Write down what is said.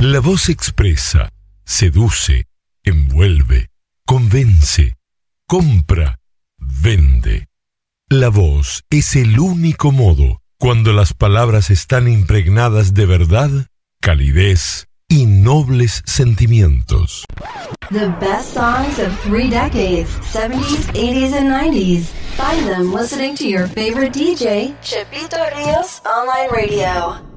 La voz expresa, seduce, envuelve, convence, compra, vende. La voz es el único modo cuando las palabras están impregnadas de verdad, calidez y nobles sentimientos. The best songs of 3 decades, 70s, 80s, and 90s. Find them listening to your favorite DJ, Chepito Rios Online Radio.